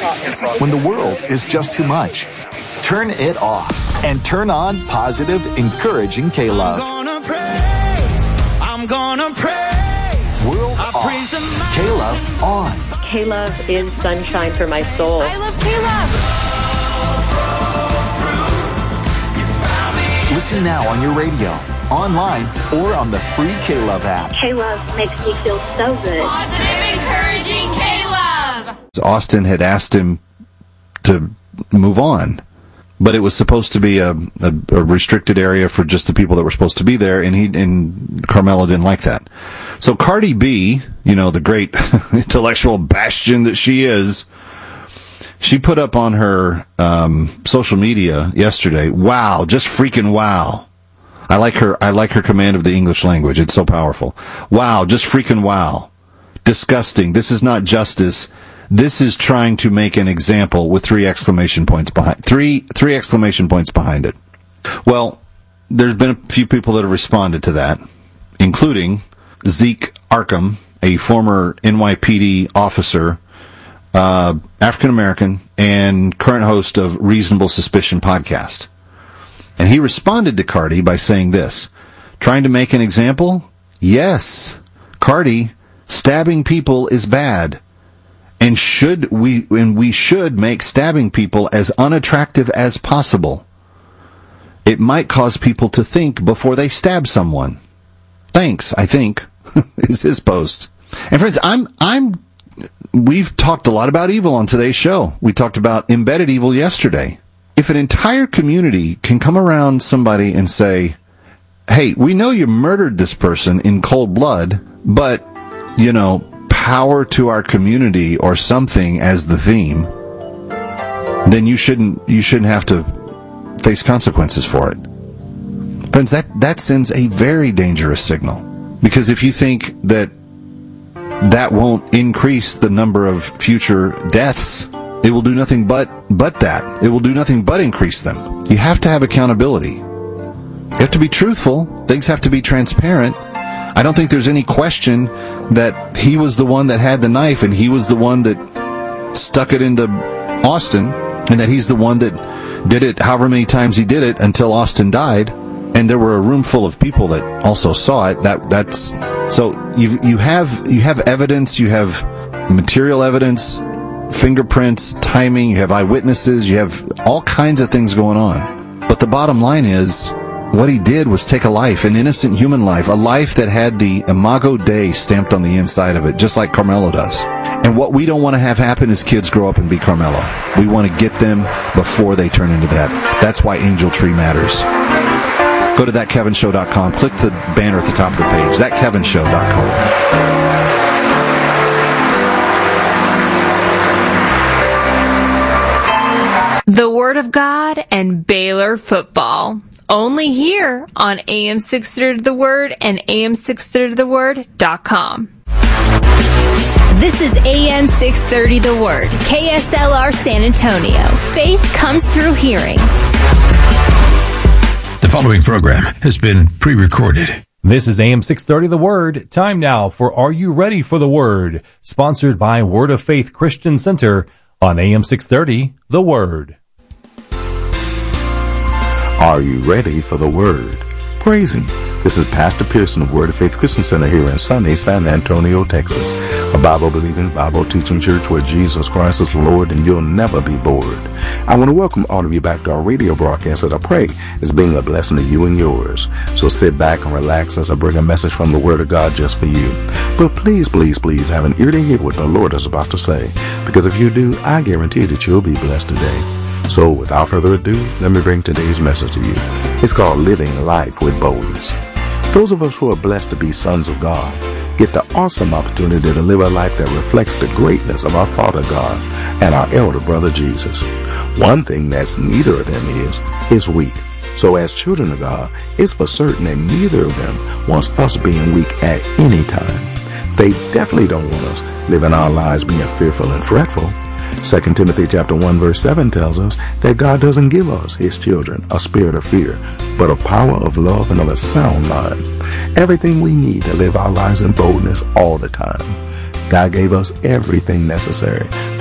When the world is just too much, turn it off and turn on positive, encouraging K-Love. I'm gonna praise. World off. K-Love on. K-Love is sunshine for my soul. I love K-Love. Listen now on your radio, online, or on the free K-Love app. K-Love makes me feel so good. Positive, encouraging K-Love. Austin had asked him to move on, but it was supposed to be a restricted area for just the people that were supposed to be there, and Carmelo didn't like that. So Cardi B, the great intellectual bastion that she is, she put up on her social media yesterday, wow, just freaking wow. I like her command of the English language. It's so powerful. Wow, just freaking wow. Disgusting. This is not justice. This is trying to make an example with three exclamation points behind it. Well, there's been a few people that have responded to that, including Zeke Arkham, a former NYPD officer, African American, and current host of Reasonable Suspicion podcast. And he responded to Cardi by saying this: trying to make an example? Yes. Cardi, stabbing people is bad. And we should make stabbing people as unattractive as possible. It might cause people to think before they stab someone. Thanks, I think, is his post. And friends, we've talked a lot about evil on today's show. We talked about embedded evil yesterday. If an entire community can come around somebody and say, hey, we know you murdered this person in cold blood, but, power to our community or something as the theme, then you shouldn't have to face consequences for it. Friends, that sends a very dangerous signal. Because if you think that won't increase the number of future deaths, it will do nothing but that. It will do nothing but increase them. You have to have accountability. You have to be truthful. Things have to be transparent. I don't think there's any question that he was the one that had the knife and he was the one that stuck it into Austin, and that he's the one that did it however many times he did it until Austin died. And there were a room full of people that also saw it. That's so you have evidence, you have material evidence, fingerprints, timing, you have eyewitnesses, you have all kinds of things going on. But the bottom line is, what he did was take a life, an innocent human life, a life that had the Imago Dei stamped on the inside of it, just like Carmelo does. And what we don't want to have happen is kids grow up and be Carmelo. We want to get them before they turn into that. That's why Angel Tree matters. Go to thatkevinshow.com. Click the banner at the top of the page. Thatkevinshow.com. The Word of God and Baylor football. Only here on AM 630 The Word and AM630TheWord.com. This is AM 630 The Word, KSLR San Antonio. Faith comes through hearing. The following program has been pre-recorded. This is AM 630 The Word. Time now for Are You Ready for the Word? Sponsored by Word of Faith Christian Center on AM 630 The Word. Are you ready for the Word? Praise Him. This is Pastor Pearson of Word of Faith Christian Center here in sunny San Antonio, Texas. A Bible-believing, Bible-teaching church where Jesus Christ is Lord and you'll never be bored. I want to welcome all of you back to our radio broadcast that I pray is being a blessing to you and yours. So sit back and relax as I bring a message from the Word of God just for you. But please, please, please have an ear to hear what the Lord is about to say. Because if you do, I guarantee that you'll be blessed today. So without further ado, let me bring today's message to you. It's called Living Life with Boldness. Those of us who are blessed to be sons of God get the awesome opportunity to live a life that reflects the greatness of our Father God and our elder brother Jesus. One thing that's neither of them is weak. So as children of God, it's for certain that neither of them wants us being weak at any time. They definitely don't want us living our lives being fearful and fretful. 2 Timothy chapter 1 verse 7 tells us that God doesn't give us, His children, a spirit of fear, but of power, of love, and of a sound mind. Everything we need to live our lives in boldness all the time. God gave us everything necessary